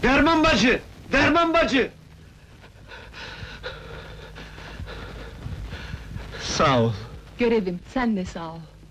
Derman bacı! Derman bacı! Sağ ol. Görevim, sen de sağ ol.